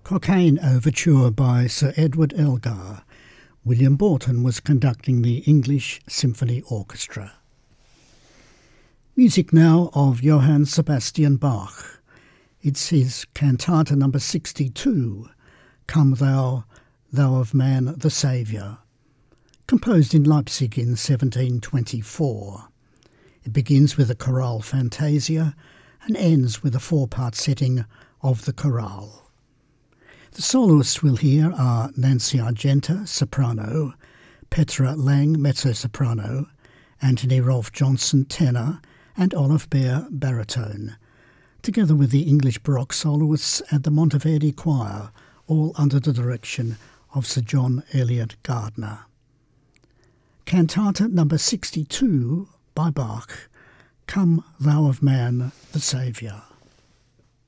Cockaigne Overture by Sir Edward Elgar. William Borton was conducting the English Symphony Orchestra. Music now of Johann Sebastian Bach. It's his cantata number 62, Come Thou, Thou of Man the Saviour, composed in Leipzig in 1724. It begins with a chorale fantasia and ends with a four-part setting of the chorale. The soloists we'll hear are Nancy Argenta, soprano, Petra Lang, mezzo-soprano, Anthony Rolfe Johnson, tenor, and Olive Bear, baritone, together with the English Baroque soloists and the Monteverdi Choir, all under the direction of Sir John Eliot Gardiner. Cantata number 62 by Bach, Come Thou of Man the Saviour.